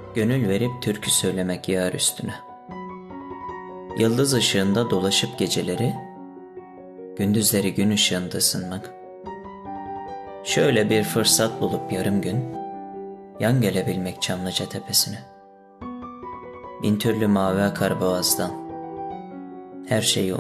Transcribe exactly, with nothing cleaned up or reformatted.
Gönül verip türkü söylemek yar üstüne. Yıldız ışığında dolaşıp geceleri, gündüzleri gün ışığında ısınmak. Şöyle bir fırsat bulup yarım gün, yan gelebilmek Çamlıca tepesine. Bin türlü mavi akar boğazdan, her şeyi